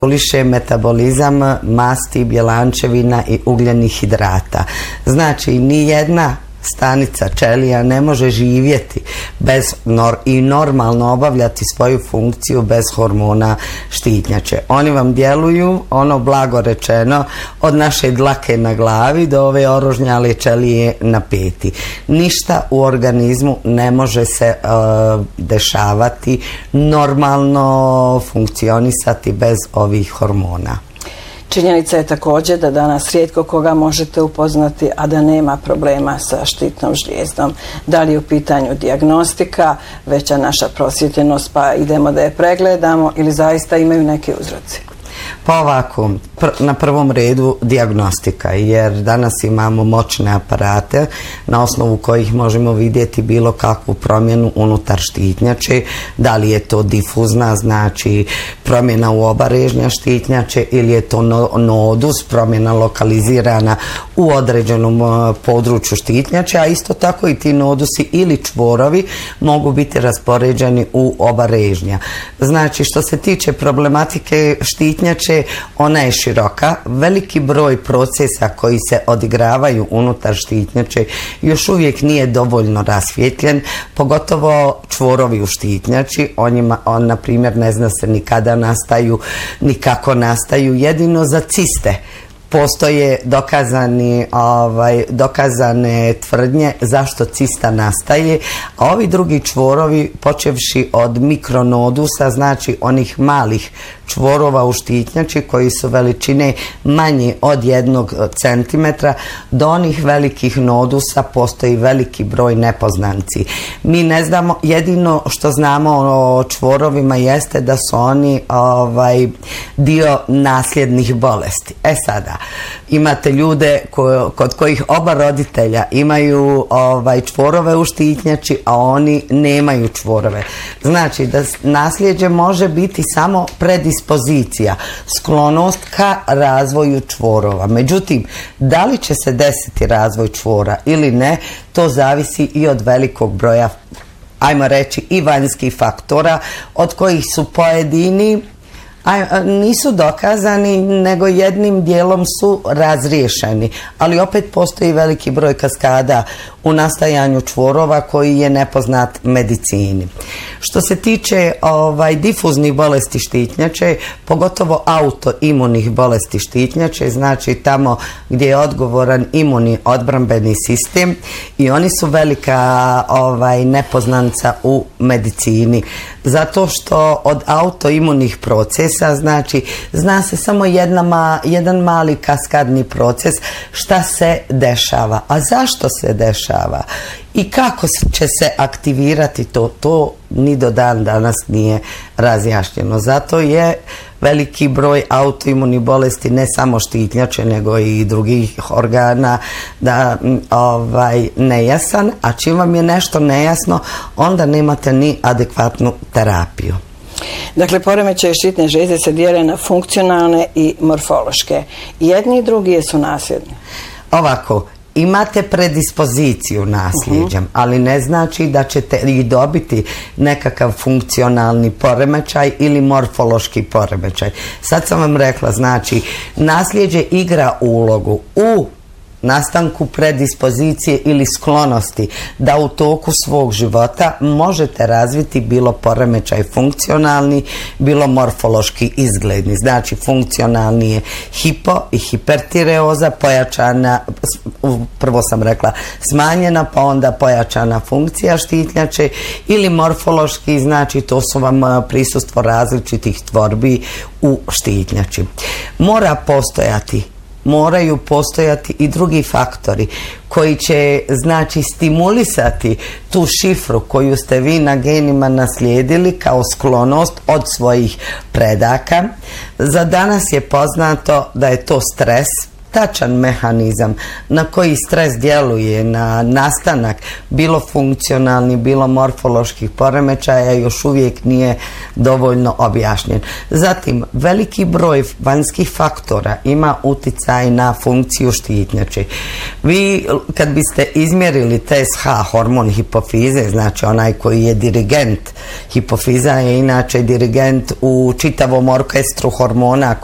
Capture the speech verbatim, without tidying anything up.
reguliše metabolizam masti, bjelančevina i ugljenih hidrata. Znači, ni jedna stanica ćelija ne može živjeti bez nor i normalno obavljati svoju funkciju bez hormona štitnjače. Oni vam djeluju, ono blago rečeno, od naše dlake na glavi do ove orožnjale ćelije na peti. Ništa u organizmu ne može se uh, dešavati, normalno funkcionisati bez ovih hormona. Činjenica je također da danas rijetko koga možete upoznati, a da nema problema sa štitnom žlijezdom. Da li je u pitanju dijagnostika, veća naša prosvjetljenost pa idemo da je pregledamo ili zaista imaju neke uzroci? Pa ovako, pr na prvom redu dijagnostika, jer danas imamo moćne aparate na osnovu kojih možemo vidjeti bilo kakvu promjenu unutar štitnjače, da li je to difuzna, znači promjena u oba režnja štitnjače, ili je to no nodus, promjena lokalizirana u određenom uh, području štitnjače, a isto tako i ti nodusi ili čvorovi mogu biti raspoređeni u oba režnja. Znači, što se tiče problematike štitnjače, ona je široka, veliki broj procesa koji se odigravaju unutar štitnjače još uvijek nije dovoljno rasvijetljen, pogotovo čvorovi u štitnjači, on, njima, on na primjer ne zna se nikada nastaju, nikako nastaju, jedino za ciste postoje dokazani, ovaj, dokazane tvrdnje zašto cista nastaje, a ovi drugi čvorovi, počevši od mikronodusa, znači onih malih čvorova u štitnjači koji su veličine manje od jednog centimetra, do onih velikih nodusa postoji veliki broj nepoznanci. Mi ne znamo, jedino što znamo o čvorovima jeste da su oni ovaj, dio nasljednih bolesti. E sada, imate ljude ko, kod kojih oba roditelja imaju ovaj, čvorove u štitnjači, a oni nemaju čvorove. Znači da nasljeđe može biti samo predispozicija, sklonost ka razvoju čvorova. Međutim, da li će se desiti razvoj čvora ili ne, to zavisi i od velikog broja, ajmo reći, i vanjskih faktora, od kojih su pojedini A, nisu dokazani, nego jednim dijelom su razriješeni, ali opet postoji veliki broj kaskada u nastajanju čvorova koji je nepoznat medicini. Što se tiče ovaj, difuznih bolesti štitnjače, pogotovo autoimunih bolesti štitnjače, znači tamo gdje je odgovoran imunni odbrambeni sistem, i oni su velika ovaj, nepoznanca u medicini, zato što od autoimunih procesa, znači zna se samo jedna ma, jedan mali kaskadni proces šta se dešava. A zašto se dešava i kako će se aktivirati to, to ni do dan danas nije razjašnjeno. Zato je veliki broj autoimunih bolesti, ne samo štitnjače nego i drugih organa, da ovaj nejasan, a čim vam je nešto nejasno, onda nemate ni adekvatnu terapiju. Dakle, poremećaji štitne žlijezde se dijele na funkcionalne i morfološke. Jedni i drugi su nasljedni. Ovako, imate predispoziciju nasljeđem, uh-huh. ali ne znači da ćete i dobiti nekakav funkcionalni poremećaj ili morfološki poremećaj. Sad sam vam rekla, znači, nasljeđe igra ulogu u nastanku predispozicije ili sklonosti da u toku svog života možete razviti bilo poremećaj funkcionalni, bilo morfološki izgledni. Znači, funkcionalni je hipo i hipertireoza, pojačana, prvo sam rekla smanjena, pa onda pojačana funkcija štitnjače, ili morfološki, znači to su vam prisustvo različitih tvorbi u štitnjači. Mora postojati moraju postojati i drugi faktori koji će, znači, stimulisati tu šifru koju ste vi na genima naslijedili kao sklonost od svojih predaka. Za danas je poznato da je to stres, tačan mehanizam na koji stres djeluje na nastanak bilo funkcionalni, bilo morfoloških poremećaja još uvijek nije dovoljno objašnjen. Zatim, veliki broj vanjskih faktora ima uticaj na funkciju štitnjače. Vi kad biste izmjerili T S H, hormon hipofize, znači onaj koji je dirigent, hipofiza je inače dirigent u čitavom orkestru hormona